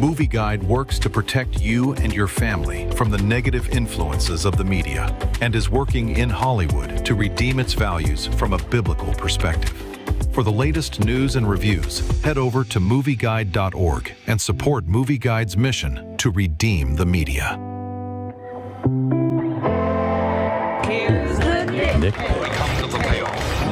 Movie Guide works to protect you and your family from the negative influences of the media and is working in Hollywood to redeem its values from a biblical perspective. For the latest news and reviews, head over to movieguide.org and support Movie Guide's mission to redeem the media. Here's the Nick. We come to the payoff.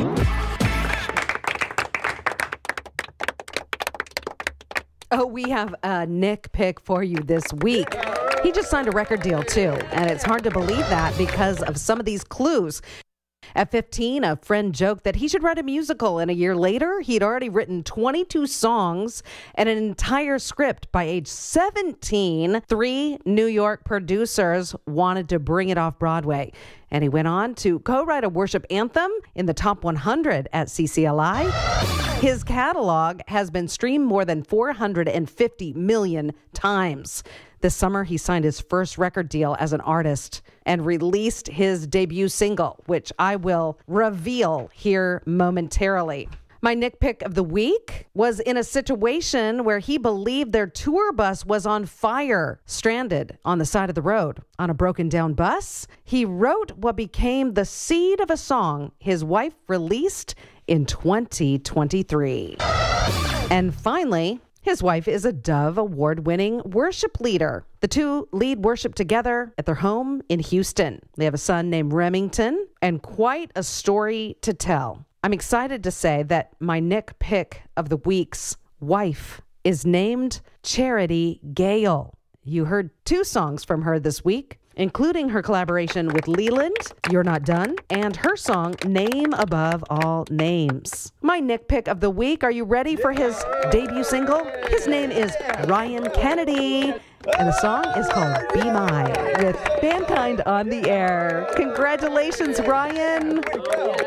Oh, we have a Nick pick for you this week. He just signed a record deal, too, and it's hard to believe that because of some of these clues. At 15, a friend joked that he should write a musical, and a year later, he'd already written 22 songs and an entire script. By age 17, 3 New York producers wanted to bring it off Broadway. And he went on to co-write a worship anthem in the top 100 at CCLI. His catalog has been streamed more than 450 million times. This summer, he signed his first record deal as an artist and released his debut single, which I will reveal here momentarily. My Nick pick of the week was in a situation where he believed their tour bus was on fire, stranded on the side of the road. On a broken down bus, he wrote what became the seed of a song his wife released in 2023. And finally, his wife is a Dove Award-winning worship leader. The two lead worship together at their home in Houston. They have a son named Remington and quite a story to tell. I'm excited to say that my Nick pick of the week's wife is named Charity Gale. You heard 2 songs from her this week, including her collaboration with Leland, You're Not Done, and her song, Name Above All Names. My Nick pick of the week, are you ready for his debut single? His name is Ryan Kennedy, and the song is called Be Mine, with Mankind on the air. Congratulations, Ryan.